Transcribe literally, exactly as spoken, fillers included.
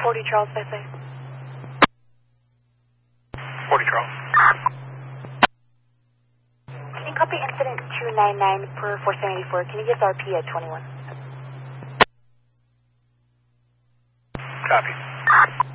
forty Charles, I say. forty Charles. Can you copy incident two nine nine per four seventy-four? Can you give R P at twenty-one? Copy.